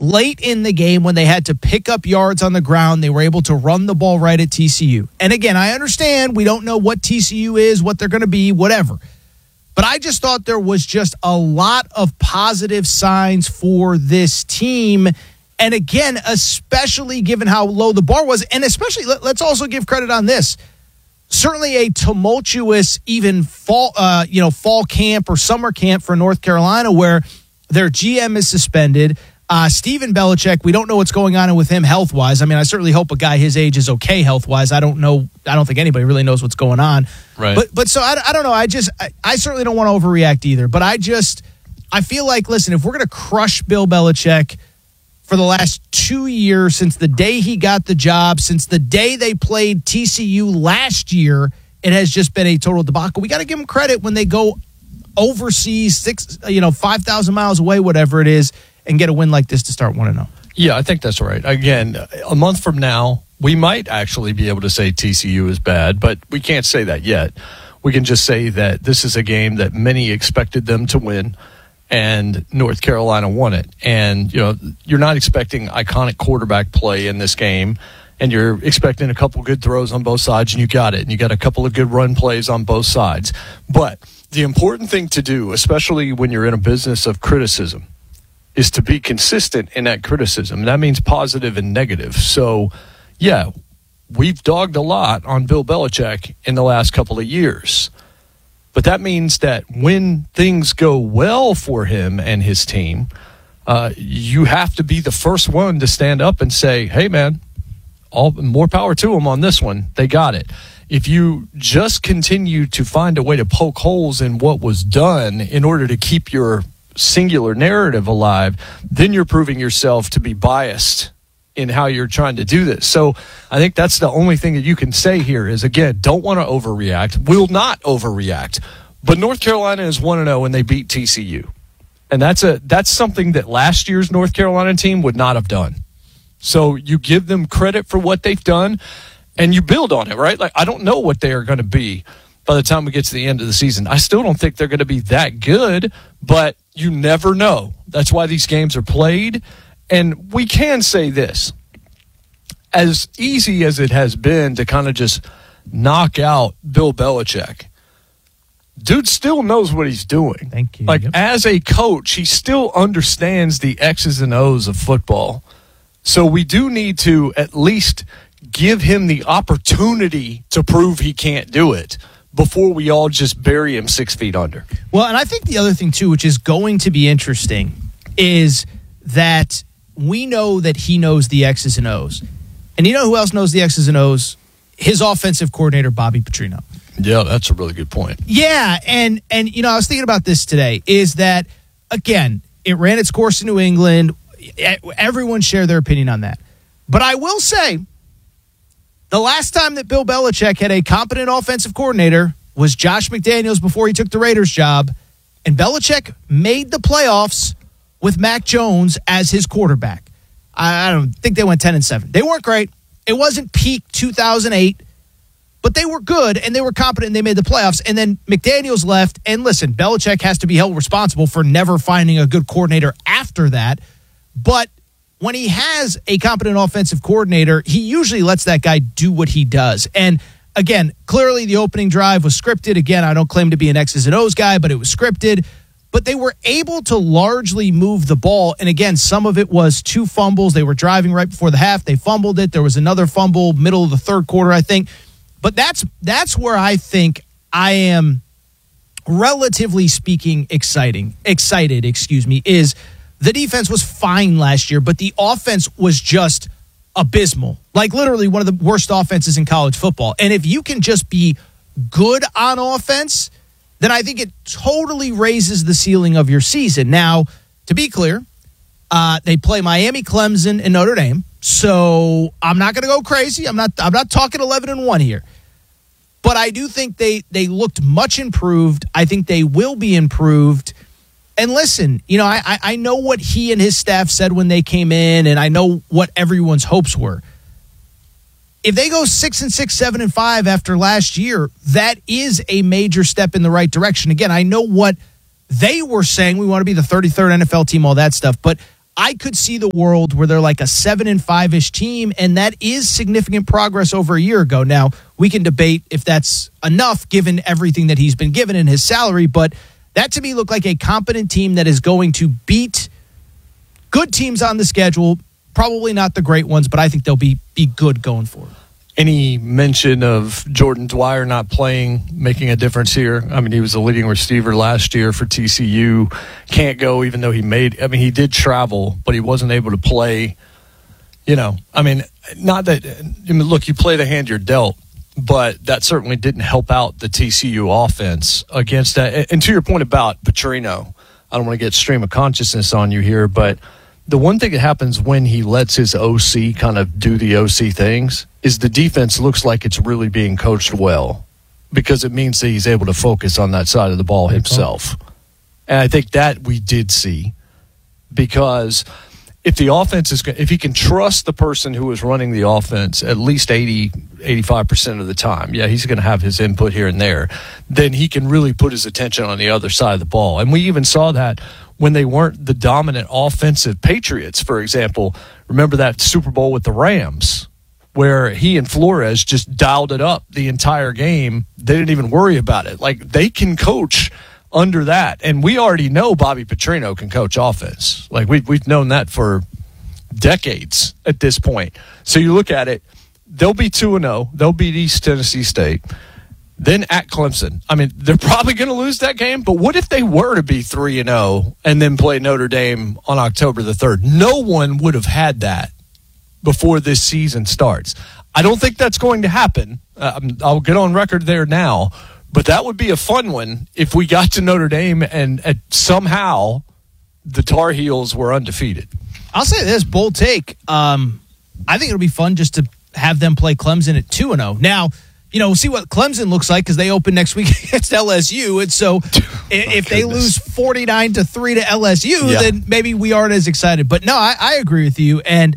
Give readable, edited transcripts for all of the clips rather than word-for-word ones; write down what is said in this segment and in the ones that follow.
late in the game when they had to pick up yards on the ground, they were able to run the ball right at TCU. And again, I understand we don't know what TCU is, what they're going to be, whatever. But I just thought there was just a lot of positive signs for this team. And again, especially given how low the bar was, and especially, let's also give credit on this. Certainly a tumultuous even fall camp or summer camp for North Carolina where their GM is suspended. Steven Belichick, we don't know what's going on with him health-wise. I mean, I certainly hope a guy his age is okay health-wise. I don't know. I don't think anybody really knows what's going on. Right. But so I don't know. I certainly don't want to overreact either. But I feel like, listen, if we're going to crush Bill Belichick for the last 2 years, since the day he got the job, since the day they played TCU last year, it has just been a total debacle. We got to give them credit when they go overseas, 5,000 miles away, whatever it is, and get a win like this to start 1-0. Yeah, I think that's right. Again, a month from now, we might actually be able to say TCU is bad, but we can't say that yet. We can just say that this is a game that many expected them to win, and North Carolina won it. And, you're not expecting iconic quarterback play in this game, and you're expecting a couple good throws on both sides, and you got it. And you got a couple of good run plays on both sides. But the important thing to do, especially when you're in a business of criticism, is to be consistent in that criticism. And that means positive and negative. So, yeah, we've dogged a lot on Bill Belichick in the last couple of years. But that means that when things go well for him and his team, you have to be the first one to stand up and say, hey, man, more power to them on this one. They got it. If you just continue to find a way to poke holes in what was done in order to keep your singular narrative alive, then you're proving yourself to be biased in how you're trying to do this. So I think that's the only thing that you can say here is, again, don't want to overreact. Will not overreact. But North Carolina is 1-0 and they beat TCU. And that's something that last year's North Carolina team would not have done. So you give them credit for what they've done and you build on it, right? Like, I don't know what they are going to be by the time we get to the end of the season. I still don't think they're going to be that good, but you never know. That's why these games are played. And we can say this. As easy as it has been to kind of just knock out Bill Belichick, dude still knows what he's doing. Thank you. Like, as a coach, he still understands the X's and O's of football. So we do need to at least give him the opportunity to prove he can't do it before we all just bury him 6 feet under. Well, and I think the other thing, too, which is going to be interesting, is that we know that he knows the X's and O's. And you know who else knows the X's and O's? His offensive coordinator, Bobby Petrino. Yeah, that's a really good point. Yeah, and I was thinking about this today, is that, again, it ran its course in New England. Everyone shared their opinion on that. But I will say, the last time that Bill Belichick had a competent offensive coordinator was Josh McDaniels before he took the Raiders job, and Belichick made the playoffs with Mac Jones as his quarterback. I don't think they went 10-7. They weren't great. It wasn't peak 2008, but they were good, and they were competent, and they made the playoffs. And then McDaniels left, and listen, Belichick has to be held responsible for never finding a good coordinator after that. But when he has a competent offensive coordinator, he usually lets that guy do what he does. And again, clearly the opening drive was scripted. Again, I don't claim to be an X's and O's guy, but it was scripted. But they were able to largely move the ball. And again, some of it was 2 fumbles. They were driving right before the half. They fumbled it. There was another fumble middle of the third quarter, I think. But that's where I think I am, relatively speaking, excited, is the defense was fine last year, but the offense was just abysmal. Like literally one of the worst offenses in college football. And if you can just be good on offense, then I think it totally raises the ceiling of your season. Now, to be clear, they play Miami, Clemson, and Notre Dame. So I'm not going to go crazy. I'm not talking 11-1 here. But I do think they looked much improved. I think they will be improved. And listen, I know what he and his staff said when they came in, and I know what everyone's hopes were. If they go 6-6, 7-5 after last year, that is a major step in the right direction. Again, I know what they were saying. We want to be the 33rd NFL team, all that stuff. But I could see the world where they're like a 7-5-ish team, and that is significant progress over a year ago. Now, we can debate if that's enough given everything that he's been given in his salary, but that to me looked like a competent team that is going to beat good teams on the schedule. Probably not the great ones, but I think they'll be good going forward. Any mention of Jordan Dwyer not playing, making a difference here? I mean, he was the leading receiver last year for TCU. Can't go even though he did travel, but he wasn't able to play. Not that, look, you play the hand you're dealt, but that certainly didn't help out the TCU offense against that. And to your point about Petrino, I don't want to get stream of consciousness on you here, but the one thing that happens when he lets his OC kind of do the OC things is the defense looks like it's really being coached well, because it means that he's able to focus on that side of the ball himself. And I think that we did see, because if the offense if he can trust the person who is running the offense at least 85% of the time, he's going to have his input here and there, then he can really put his attention on the other side of the ball. And we even saw that when they weren't the dominant offensive Patriots, for example. Remember that Super Bowl with the Rams, where he and Flores just dialed it up the entire game. They didn't even worry about it. Like, they can coach under that. And we already know Bobby Petrino can coach offense. Like, we've known that for decades at this point. So you look at it, they'll be 2-0. They'll beat East Tennessee State. Then at Clemson. I mean, they're probably going to lose that game, but what if they were to be 3-0 and then play Notre Dame on October the 3rd? No one would have had that before this season starts. I don't think that's going to happen. I'll get on record there now, but that would be a fun one if we got to Notre Dame and somehow the Tar Heels were undefeated. I'll say this, bold take. I think it'll be fun just to have them play Clemson at 2-0. Now, we'll see what Clemson looks like because they open next week against LSU. And so if they lose 49-3 to LSU, then maybe we aren't as excited. But no, I agree with you. And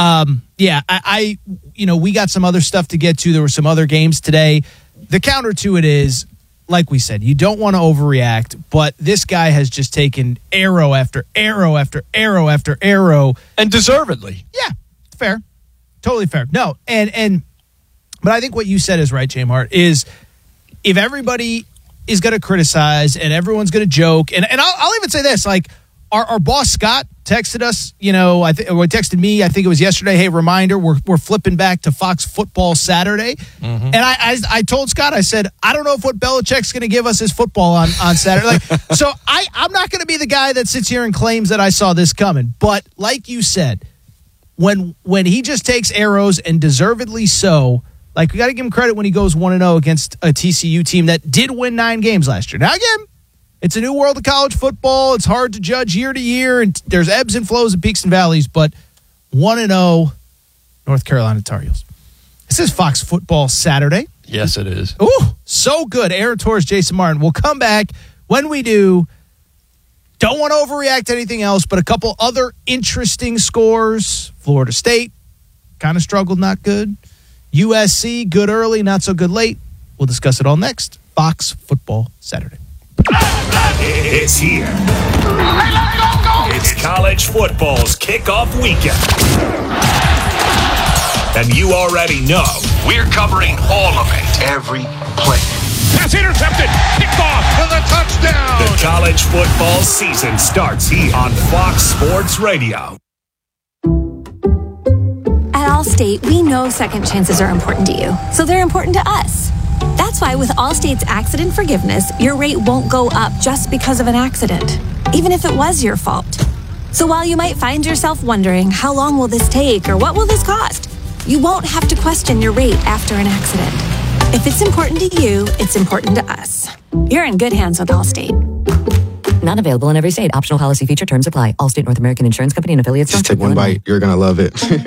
we got some other stuff to get to. There were some other games today. The counter to it is, like we said, you don't want to overreact, but this guy has just taken arrow after arrow after arrow after arrow. And deservedly. Yeah, fair. Totally fair. No, but I think what you said is right, Jamhart, is if everybody is going to criticize and everyone's going to joke, and I'll even say this, like our boss Scott texted us, texted me, I think it was yesterday, hey, reminder, we're flipping back to Fox Football Saturday. Mm-hmm. And I told Scott, I said, I don't know if what Belichick's going to give us is football on Saturday. So I'm not going to be the guy that sits here and claims that I saw this coming. But like you said, when he just takes arrows, and deservedly so, like, we got to give him credit when he goes 1-0 against a TCU team that did win 9 games last year. Now, again, it's a new world of college football. It's hard to judge year to year, and there's ebbs and flows and peaks and valleys, but 1-0 North Carolina Tar Heels. This is Fox Football Saturday. Yes, it is. Ooh, so good. Aaron Torres, Jason Martin. We'll come back. When we do, don't want to overreact to anything else, but a couple other interesting scores. Florida State, kind of struggled, not good. USC, good early, not so good late. We'll discuss it all next. Fox Football Saturday. It's here. It's college football's kickoff weekend. And you already know we're covering all of it. Every play. Pass intercepted. Picked off for the touchdown. The college football season starts here on Fox Sports Radio. At Allstate, we know second chances are important to you, so they're important to us. That's why with Allstate's accident forgiveness, your rate won't go up just because of an accident, even if it was your fault. So while you might find yourself wondering, how long will this take or what will this cost? You won't have to question your rate after an accident. If it's important to you, it's important to us. You're in good hands with Allstate. Not available in every state. Optional policy feature terms apply. Allstate North American Insurance Company and affiliates. Just take one bite. You're going to love it.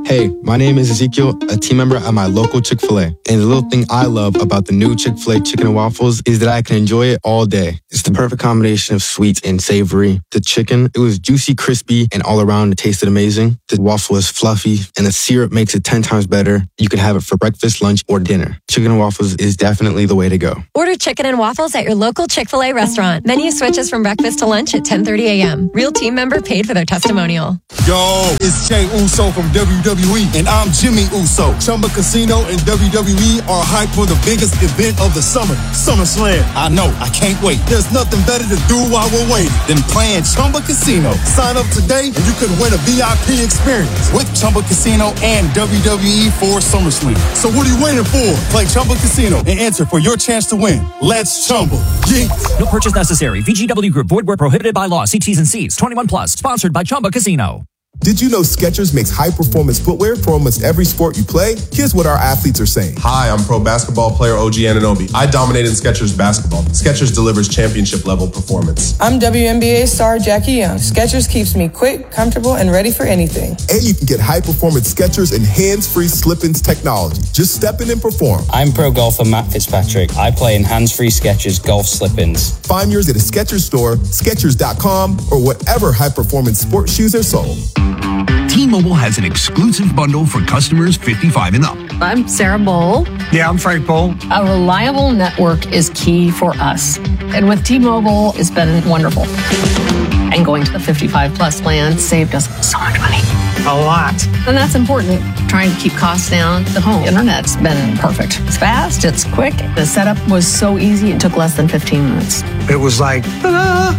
Hey, my name is Ezekiel, a team member at my local Chick-fil-A. And the little thing I love about the new Chick-fil-A chicken and waffles is that I can enjoy it all day. It's the perfect combination of sweet and savory. The chicken, it was juicy, crispy, and all around it tasted amazing. The waffle is fluffy, and the syrup makes it 10 times better. You can have it for breakfast, lunch, or dinner. Chicken and waffles is definitely the way to go. Order chicken and waffles at your local Chick-fil-A restaurant. Menu switches from breakfast to lunch at 10:30 a.m. Real team member paid for their testimonial. Yo, it's Jey Uso from WWE, and I'm Jimmy Uso. Chumba Casino and WWE are hyped for the biggest event of the summer, SummerSlam. I know, I can't wait. There's nothing better to do while we're waiting than playing Chumba Casino. Sign up today and you could win a VIP experience with Chumba Casino and WWE for SummerSlam. So what are you waiting for? Play Chumba Casino and enter for your chance to win. Let's Chumba. Yeet. No purchase necessary. VGW Group. Void where prohibited by law. See T's and C's. 21 plus. Sponsored by Chumba Casino. Did you know Skechers makes high-performance footwear for almost every sport you play? Here's what our athletes are saying. Hi, I'm pro basketball player OG Anunoby. I dominated in Skechers basketball. Skechers delivers championship-level performance. I'm WNBA star Jackie Young. Skechers keeps me quick, comfortable, and ready for anything. And you can get high-performance Skechers and hands-free slip-ins technology. Just step in and perform. I'm pro golfer Matt Fitzpatrick. I play in hands-free Skechers golf slip-ins. Find yours at a Skechers store, Skechers.com, or whatever high-performance sports shoes are sold. T-Mobile has an exclusive bundle for customers 55 and up. I'm Sarah Bowl. Yeah, I'm Frank Bowl. A reliable network is key for us. And with T-Mobile, it's been wonderful. And going to the 55 plus plan saved us so much money. A lot. And that's important. Trying to keep costs down. The home internet's been perfect. It's fast, it's quick. The setup was so easy, it took less than 15 minutes. It was like, ta-da!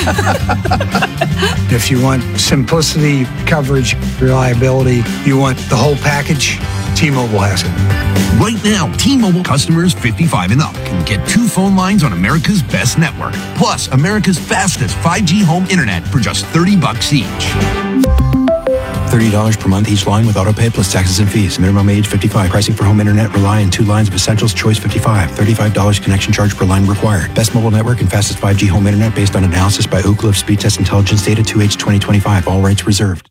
If you want simplicity, coverage, reliability, you want the whole package, T-Mobile has it. Right now, T-Mobile customers 55 and up can get 2 phone lines on America's best network, plus America's fastest 5G home internet for just $30 each. $30 per month each line with autopay plus taxes and fees. Minimum age 55. Pricing for home internet rely on 2 lines of Essentials Choice 55. $35 connection charge per line required. Best mobile network and fastest 5G home internet based on analysis by Ookla of Speed Test Intelligence data 2H 2025. All rights reserved.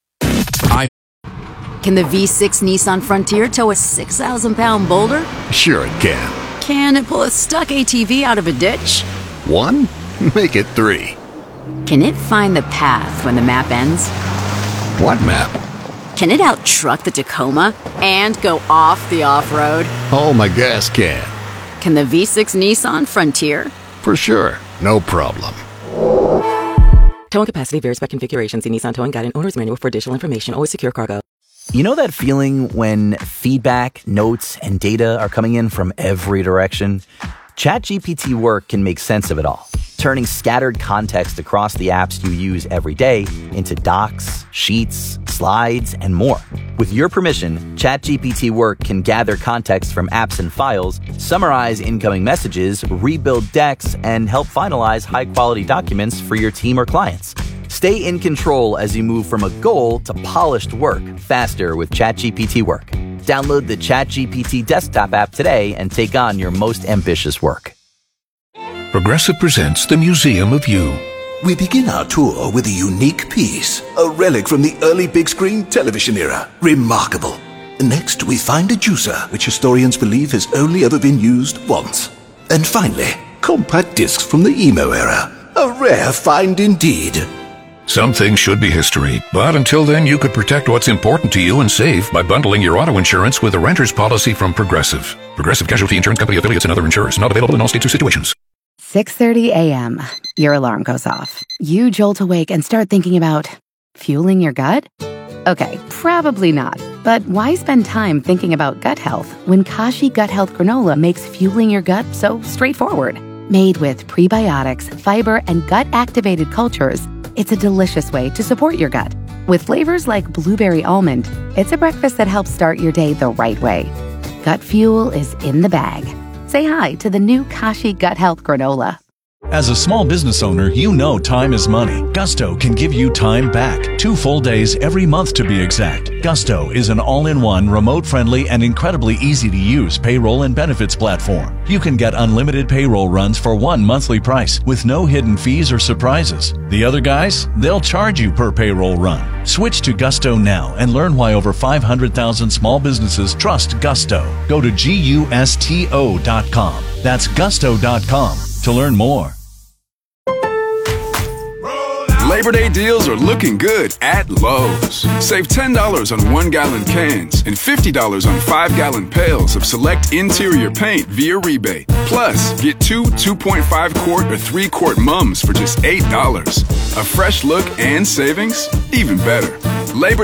Can the V6 Nissan Frontier tow a 6,000-pound boulder? Sure it can. Can it pull a stuck ATV out of a ditch? 1? Make it 3. Can it find the path when the map ends? What map? Can it out-truck the Tacoma and go off the off-road? Oh, my gas can. Can the V6 Nissan Frontier? For sure. No problem. Towing capacity varies by configuration. See Nissan Towing Guide and Owner's Manual for additional information. Always secure cargo. You know that feeling when feedback, notes, and data are coming in from every direction? ChatGPT Work can make sense of it all, turning scattered context across the apps you use every day into docs, sheets, slides, and more. With your permission, ChatGPT Work can gather context from apps and files, summarize incoming messages, rebuild decks, and help finalize high-quality documents for your team or clients. Stay in control as you move from a goal to polished work faster with ChatGPT Work. Download the ChatGPT desktop app today and take on your most ambitious work. Progressive presents the Museum of You. We begin our tour with a unique piece, a relic from the early big screen television era. Remarkable. Next, we find a juicer, which historians believe has only ever been used once. And finally, compact discs from the emo era. A rare find indeed. Some things should be history, but until then you could protect what's important to you and save by bundling your auto insurance with a renter's policy from Progressive. Progressive Casualty Insurance Company affiliates and other insurers. Not available in all states or situations. 6:30 a.m. Your alarm goes off. You jolt awake and start thinking about fueling your gut? Okay, probably not. But why spend time thinking about gut health when Kashi Gut Health Granola makes fueling your gut so straightforward? Made with prebiotics, fiber, and gut-activated cultures, it's a delicious way to support your gut. With flavors like blueberry almond, it's a breakfast that helps start your day the right way. Gut fuel is in the bag. Say hi to the new Kashi Gut Health Granola. As a small business owner, you know time is money. Gusto can give you time back. 2 full days every month to be exact. Gusto is an all-in-one, remote-friendly, and incredibly easy-to-use payroll and benefits platform. You can get unlimited payroll runs for one monthly price with no hidden fees or surprises. The other guys, they'll charge you per payroll run. Switch to Gusto now and learn why over 500,000 small businesses trust Gusto. Go to GUSTO.com. That's Gusto.com to learn more. Labor Day deals are looking good at Lowe's. Save $10 on 1-gallon cans and $50 on 5-gallon pails of select interior paint via rebate. Plus, get 2 2.5-quart or 3-quart mums for just $8. A fresh look and savings? Even better. Labor